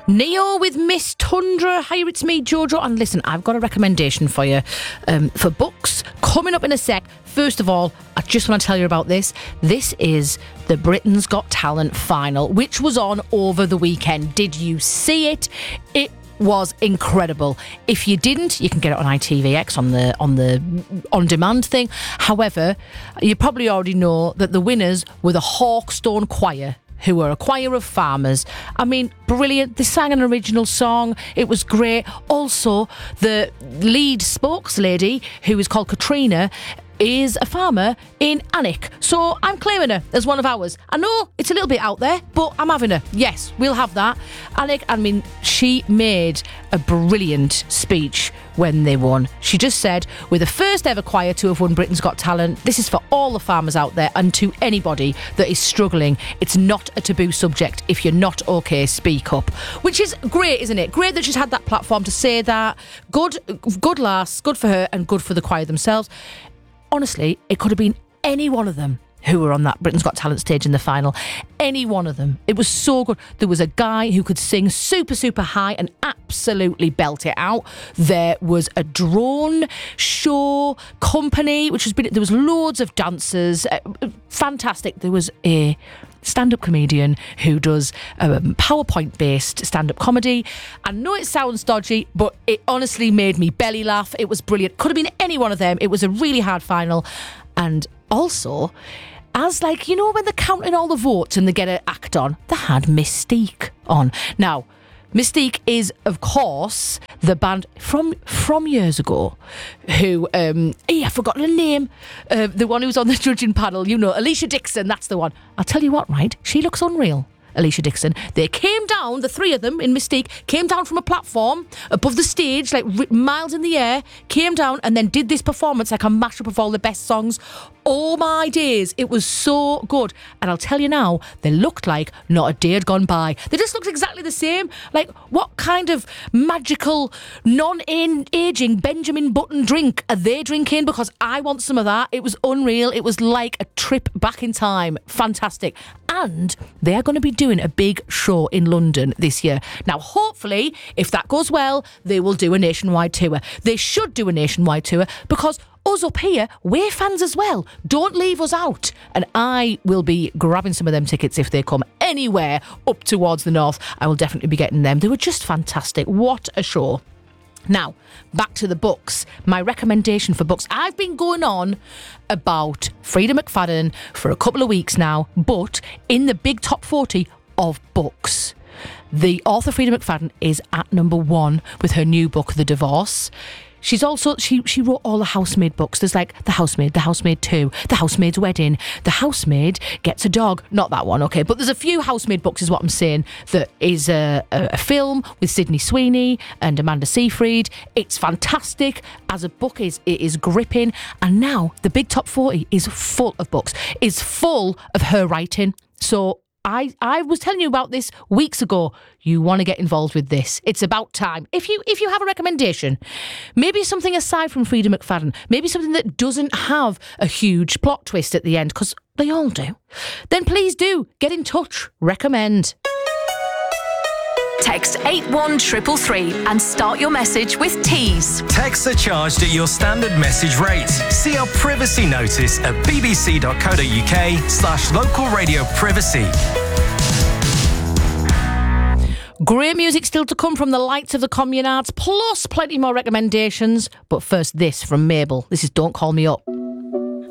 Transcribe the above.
Neo with Miss Tundra. Hi, it's me, Jojo. And listen, I've got a recommendation for you for books coming up in a sec. First of all, I just want to tell you about this. This is the Britain's Got Talent final, which was on over the weekend. Did you see it? It was incredible. If you didn't, you can get it on ITVX on the on-demand thing. However, you probably already know that the winners were the Hawkstone Choir, who were a choir of farmers. I mean, brilliant. They sang an original song. It was great. Also, the lead spokeslady, who is called Katrina, is a farmer in Alnwick. So I'm claiming her as one of ours. I know it's a little bit out there, but I'm having her. Yes, we'll have that. Alnwick, I mean, she made a brilliant speech when they won. She just said, we're the first ever choir to have won Britain's Got Talent. This is for all the farmers out there and to anybody that is struggling. It's not a taboo subject. If you're not okay, speak up. Which is great, isn't it? Great that she's had that platform to say that. Good lass, good for her and good for the choir themselves. Honestly, it could have been any one of them who were on that Britain's Got Talent stage in the final. Any one of them. It was so good. There was a guy who could sing super, super high and absolutely belt it out. There was a drone show company, there was loads of dancers. Fantastic. There was a stand-up comedian who does PowerPoint-based stand-up comedy. I know it sounds dodgy, but it honestly made me belly laugh. It was brilliant. Could have been any one of them. It was a really hard final. And also, as when they're counting all the votes and they get an act on, they had Mystique on. Now, Mystique is, of course, the band from years ago who, I've forgotten her name, the one who was on the judging panel, Alicia Dixon, that's the one. I'll tell you what, right, she looks unreal. Alicia Dixon. They came down, the three of them in Mystique, came down from a platform above the stage, like miles in the air, came down and then did this performance like a mashup of all the best songs. Oh my days, it was so good. And I'll tell you now, they looked like not a day had gone by. They just looked exactly the same. Like, what kind of magical, non-aging Benjamin Button drink are they drinking? Because I want some of that. It was unreal. It was like a trip back in time. Fantastic. And they are going to be doing a big show in London this year. Now, hopefully, if that goes well, they will do a nationwide tour. They should do a nationwide tour because us up here, we're fans as well. Don't leave us out. And I will be grabbing some of them tickets if they come anywhere up towards the north. I will definitely be getting them. They were just fantastic. What a show. Now, back to the books. My recommendation for books. I've been going on about Freda McFadden for a couple of weeks now, but in the big top 40 of books, the author Freda McFadden is at number 1 with her new book, The Divorce. She's also, she wrote all the Housemaid books. There's like The Housemaid, The Housemaid 2, The Housemaid's Wedding, The Housemaid Gets a Dog. Not that one, okay. But there's a few Housemaid books is what I'm saying. That is a film with Sydney Sweeney and Amanda Seyfried. It's fantastic. As a book, it is gripping. And now the big top 40 is full of books. Is full of her writing. So I was telling you about this weeks ago. You want to get involved with this. It's about time. If you have a recommendation, maybe something aside from Freda McFadden, maybe something that doesn't have a huge plot twist at the end, because they all do, then please do get in touch. Recommend. Text 81333 and start your message with Tease. Texts are charged at your standard message rate. See our privacy notice at bbc.co.uk/local radio privacy. Great music still to come from the lights of the Communards, plus plenty more recommendations. But first, this from Mabel. This is Don't Call Me Up.